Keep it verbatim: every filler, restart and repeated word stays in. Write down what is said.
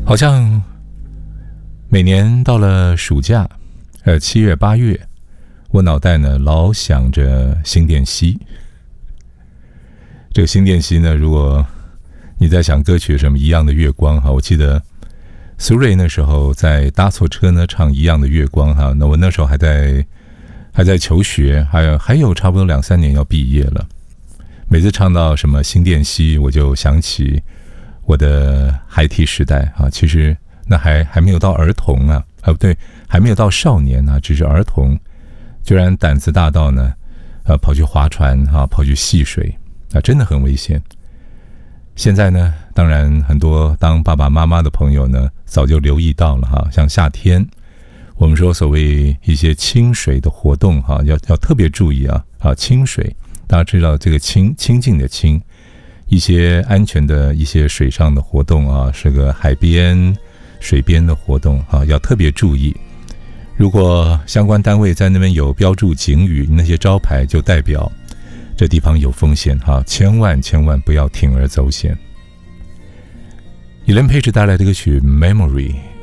好像每年到了暑假，呃，七月八月，我脑袋呢老想着新店溪。这个新店溪呢，如果你在想歌曲什么《一样的月光》哈，我记得苏芮那时候在搭错车呢唱《一样的月光》哈，那我那时候还在还在求学，还有还有差不多两三年要毕业了。每次唱到什么新店溪，我就想起我的孩提时代啊，其实那还还没有到儿童啊，啊不对，还没有到少年啊，只是儿童，居然胆子大到呢，呃，跑去划船啊，跑去戏水啊，真的很危险。现在呢，当然很多当爸爸妈妈的朋友呢，早就留意到了哈，像夏天，我们说所谓一些清水的活动哈，要要特别注意啊啊，清水，大家知道这个清清净的清。一些安全的一些水上的活动啊，是个海边、水边的活动啊，要特别注意。如果相关单位在那边有标注警语，那些招牌就代表这地方有风险哈，千万千万不要铤而走险。Elaine Paige带来的歌曲《Memory》。